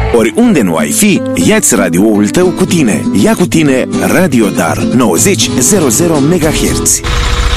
Oriunde nu ai fi, ia-ți radioul tău cu tine. Ia cu tine Radio Dar 90 00 MHz.